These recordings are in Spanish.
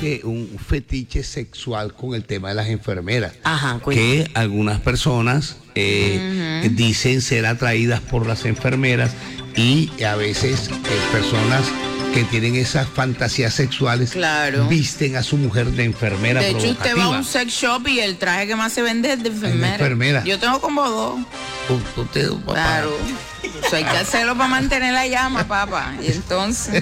un fetiche sexual con el tema de las enfermeras. Ajá, que algunas personas dicen ser atraídas por las enfermeras y a veces personas que tienen esas fantasías sexuales, claro, visten a su mujer de enfermera. De hecho, provocativa. usted va a un sex shop y el traje que más se vende es de enfermera. Yo tengo como dos. Claro. Eso hay que hacerlo para mantener la llama, papá. Y entonces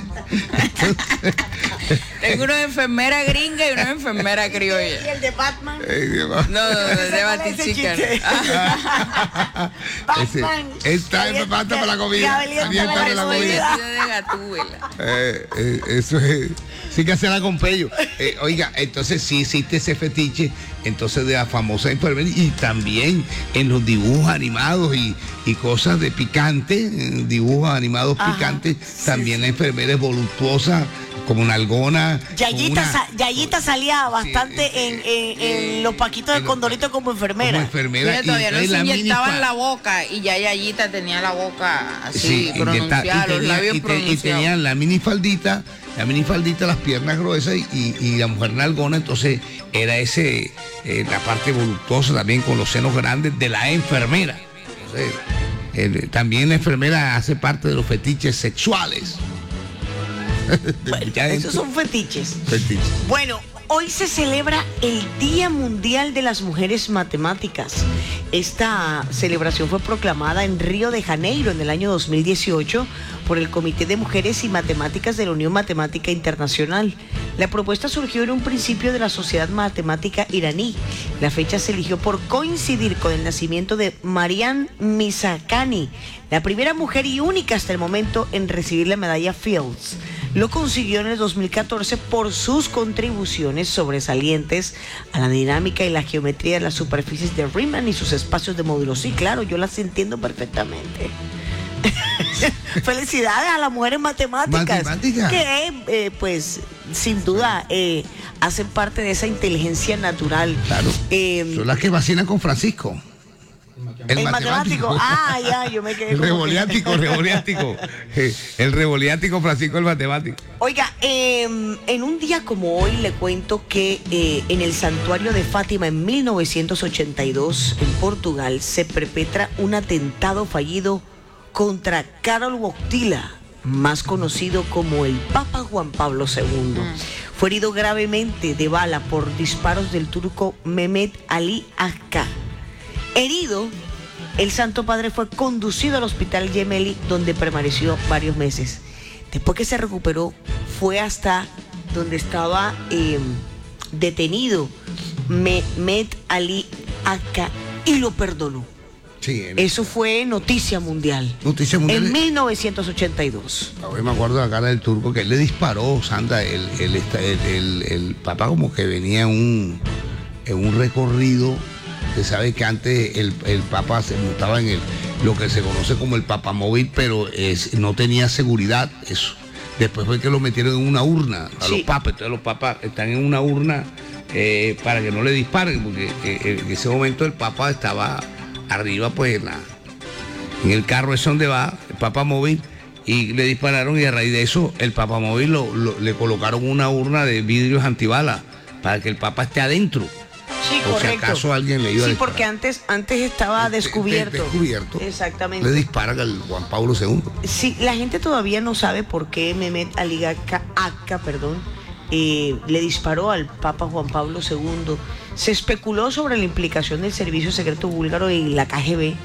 tengo una enfermera gringa y una enfermera criolla. ¿Y el de Batman? No, de Batichica. Batman. Está en Batman para la comida. Calienta la comida. De Gatúbela. Eso es. Sí que hacerla con pello. Oiga, entonces sí existe ese fetiche, entonces de la famosa enfermera, y también en los dibujos animados y cosas de picante, en dibujos animados picantes, también la enfermera es voluptuosa, como una algona. Yayita salía bastante en los paquitos de Condorito como enfermera. Fíjate, todavía no se inyectaba en la boca y ya Yayita tenía la boca así pronunciada, los labios pronunciados. Y tenían la minifaldita, las piernas gruesas y la mujer nalgona, entonces era la parte voluptuosa también con los senos grandes de la enfermera. Entonces, también la enfermera hace parte de los fetiches sexuales. Bueno, esos son fetiches. Bueno, hoy se celebra el Día Mundial de las Mujeres Matemáticas. Esta celebración fue proclamada en Río de Janeiro en el año 2018 por el Comité de Mujeres y Matemáticas de la Unión Matemática Internacional. La propuesta surgió en un principio de la Sociedad Matemática Iraní. La fecha se eligió por coincidir con el nacimiento de Mariam Mirzakhani, la primera mujer y única hasta el momento en recibir la medalla Fields. Lo consiguió en el 2014 por sus contribuciones sobresalientes a la dinámica y la geometría de las superficies de Riemann y sus espacios de módulo. Sí, claro, yo las entiendo perfectamente. Felicidades a las mujeres matemáticas. Que pues sin duda hacen parte de esa inteligencia natural. Claro. Son las que vacilan con Francisco. El matemático. Ya, yo me quedé. El revoliático. El revoliático Francisco, el matemático. Oiga, en un día como hoy le cuento que en el santuario de Fátima en 1982 en Portugal se perpetra un atentado fallido contra Karol Wojtyla, más conocido como el Papa Juan Pablo II. Fue herido gravemente de bala por disparos del turco Mehmet Ali Akka. Herido, el Santo Padre fue conducido al hospital Gemelli, donde permaneció varios meses. Después que se recuperó, fue hasta donde estaba detenido Mehmet Ali Akka y lo perdonó. Sí, eso fue noticia mundial. En 1982. Me acuerdo de la cara del turco que él le disparó, Sandra. El Papa como que venía en un recorrido. Usted sabe que antes el Papa se montaba en lo que se conoce como el papamóvil, pero no tenía seguridad eso. Después fue que lo metieron en una urna a los papas. Entonces los papas están en una urna para que no le disparen, porque en ese momento el Papa estaba arriba, pues en el carro es donde va el papamóvil, y le dispararon, y a raíz de eso el papamóvil le colocaron una urna de vidrios antibalas para que el Papa esté adentro. Sí, o correcto. si acaso alguien le iba a disparar. Porque antes estaba descubierto. Exactamente. Le disparan al Juan Pablo II. Sí, la gente todavía no sabe por qué Mehmet Ali Akka, le disparó al Papa Juan Pablo II. Se especuló sobre la implicación del Servicio Secreto Búlgaro y la KGB,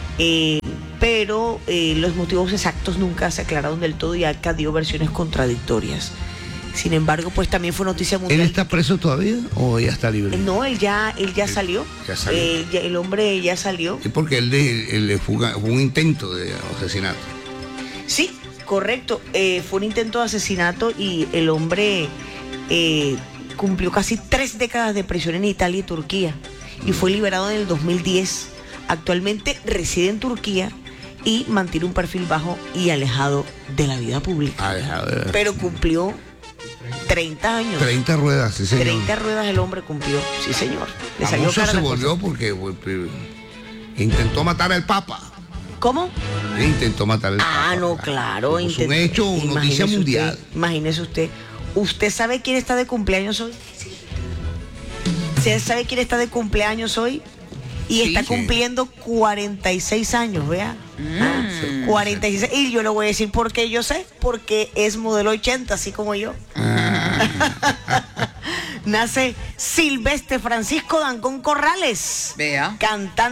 pero los motivos exactos nunca se aclararon del todo y Akka dio versiones contradictorias. Sin embargo, pues también fue noticia mundial. ¿Él está preso todavía o ya está libre? No, él ya salió. Ya salió. El hombre ya salió. Sí, porque él fue un intento de asesinato. Sí, correcto. Fue un intento de asesinato y el hombre cumplió casi 3 décadas de prisión en Italia y Turquía y fue liberado en el 2010. Actualmente reside en Turquía y mantiene un perfil bajo y alejado de la vida pública. Pero cumplió 30 años. 30 ruedas, sí, señor. 30 ruedas el hombre cumplió, sí, señor. Le salió se volvió porque intentó matar al Papa. ¿Cómo? Intentó matar al Papa. No, claro. Es un hecho, noticia mundial. Imagínese usted, ¿Usted sabe quién está de cumpleaños hoy? ¿Usted sabe quién está de cumpleaños hoy? Y está cumpliendo 46 años, vea. 46. Y yo le voy a decir por qué yo sé. Porque es modelo 80, así como yo. Nace Silvestre Francisco Dangond Corrales. Vea. Cantante.